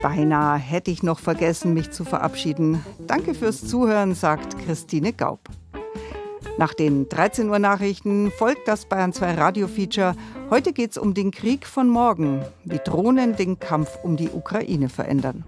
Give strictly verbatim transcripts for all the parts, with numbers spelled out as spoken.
Beinahe hätte ich noch vergessen, mich zu verabschieden. Danke fürs Zuhören, sagt Christine Gaub. Nach den dreizehn Uhr Nachrichten folgt das Bayern zwei Radio-Feature. Heute geht es um den Krieg von morgen, wie Drohnen den Kampf um die Ukraine verändern.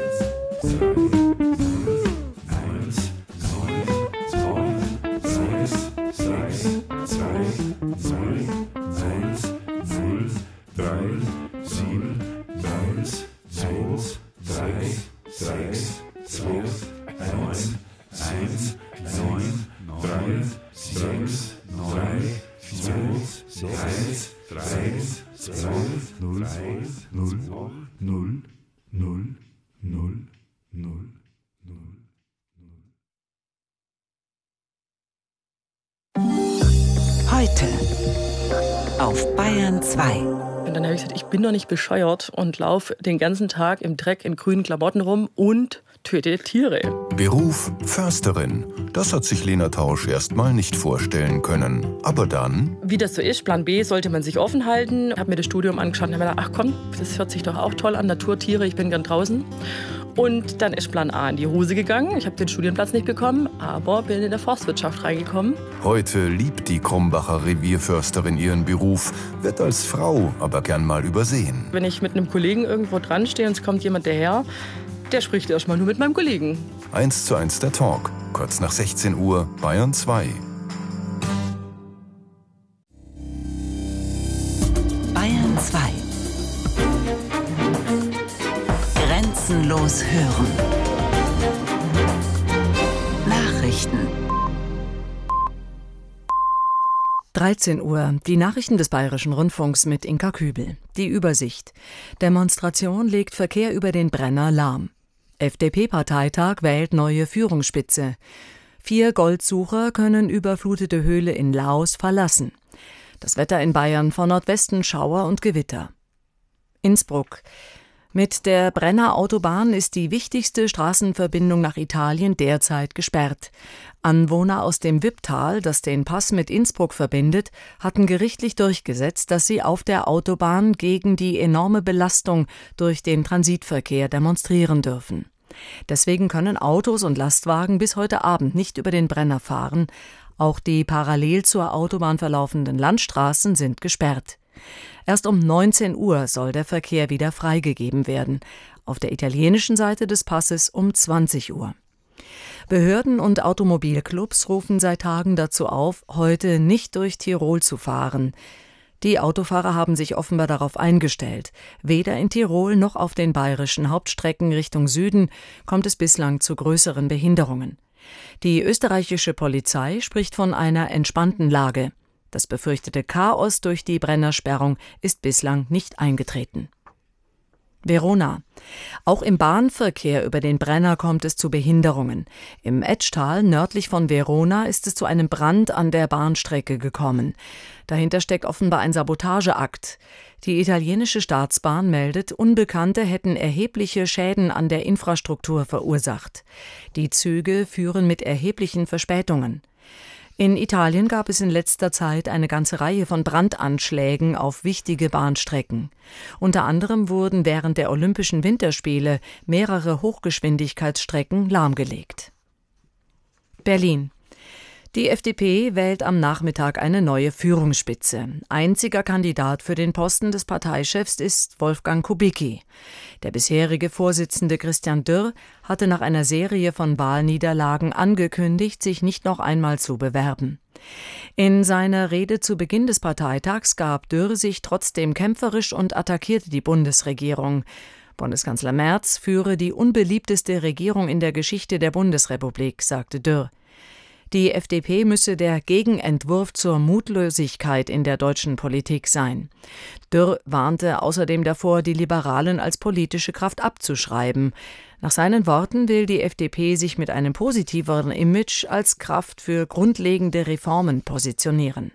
Heute auf Bayern zwei. Und dann habe ich gesagt, ich bin doch nicht bescheuert und laufe den ganzen Tag im Dreck in grünen Klamotten rum und töte Tiere. Beruf Försterin. Das hat sich Lena Tausch erst mal nicht vorstellen können. Aber dann... Wie das so ist, Plan B sollte man sich offen halten. Ich habe mir das Studium angeschaut und habe mir gedacht, ach komm, das hört sich doch auch toll an, Naturtiere, ich bin gern draußen. Und dann ist Plan A in die Hose gegangen. Ich habe den Studienplatz nicht bekommen, aber bin in der Forstwirtschaft reingekommen. Heute liebt die Krombacher Revierförsterin ihren Beruf, wird als Frau aber gern mal übersehen. Wenn ich mit einem Kollegen irgendwo dran stehe und es kommt jemand daher, der spricht erst mal nur mit meinem Kollegen. Eins zu eins der Talk, kurz nach sechzehn Uhr, Bayern zwei. Bayern zwei. Grenzenlos hören. Nachrichten. dreizehn Uhr. Die Nachrichten des Bayerischen Rundfunks mit Inka Kübel. Die Übersicht. Demonstration legt Verkehr über den Brenner lahm. F D P-Parteitag wählt neue Führungsspitze. Vier Goldsucher können überflutete Höhle in Laos verlassen. Das Wetter in Bayern: von Nordwesten Schauer und Gewitter. Innsbruck. Mit der Brenner Autobahn ist die wichtigste Straßenverbindung nach Italien derzeit gesperrt. Anwohner aus dem Wipptal, das den Pass mit Innsbruck verbindet, hatten gerichtlich durchgesetzt, dass sie auf der Autobahn gegen die enorme Belastung durch den Transitverkehr demonstrieren dürfen. Deswegen können Autos und Lastwagen bis heute Abend nicht über den Brenner fahren. Auch die parallel zur Autobahn verlaufenden Landstraßen sind gesperrt. Erst um neunzehn Uhr soll der Verkehr wieder freigegeben werden. Auf der italienischen Seite des Passes um zwanzig Uhr. Behörden und Automobilclubs rufen seit Tagen dazu auf, heute nicht durch Tirol zu fahren. Die Autofahrer haben sich offenbar darauf eingestellt. Weder in Tirol noch auf den bayerischen Hauptstrecken Richtung Süden kommt es bislang zu größeren Behinderungen. Die österreichische Polizei spricht von einer entspannten Lage. Das befürchtete Chaos durch die Brennersperrung ist bislang nicht eingetreten. Verona. Auch im Bahnverkehr über den Brenner kommt es zu Behinderungen. Im Etschtal, nördlich von Verona, ist es zu einem Brand an der Bahnstrecke gekommen. Dahinter steckt offenbar ein Sabotageakt. Die italienische Staatsbahn meldet, Unbekannte hätten erhebliche Schäden an der Infrastruktur verursacht. Die Züge führen mit erheblichen Verspätungen. In Italien gab es in letzter Zeit eine ganze Reihe von Brandanschlägen auf wichtige Bahnstrecken. Unter anderem wurden während der Olympischen Winterspiele mehrere Hochgeschwindigkeitsstrecken lahmgelegt. Berlin. Die F D P wählt am Nachmittag eine neue Führungsspitze. Einziger Kandidat für den Posten des Parteichefs ist Wolfgang Kubicki. Der bisherige Vorsitzende Christian Dürr hatte nach einer Serie von Wahlniederlagen angekündigt, sich nicht noch einmal zu bewerben. In seiner Rede zu Beginn des Parteitags gab Dürr sich trotzdem kämpferisch und attackierte die Bundesregierung. Bundeskanzler Merz führe die unbeliebteste Regierung in der Geschichte der Bundesrepublik, sagte Dürr. Die F D P müsse der Gegenentwurf zur Mutlosigkeit in der deutschen Politik sein. Dürr warnte außerdem davor, die Liberalen als politische Kraft abzuschreiben. Nach seinen Worten will die F D P sich mit einem positiveren Image als Kraft für grundlegende Reformen positionieren.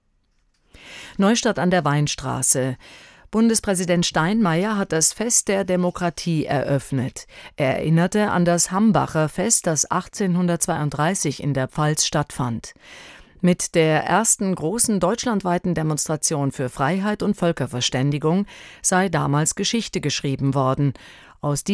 Neustadt an der Weinstraße. Bundespräsident Steinmeier hat das Fest der Demokratie eröffnet. Er erinnerte an das Hambacher Fest, das achtzehnhundertzweiunddreißig in der Pfalz stattfand. Mit der ersten großen deutschlandweiten Demonstration für Freiheit und Völkerverständigung sei damals Geschichte geschrieben worden. Aus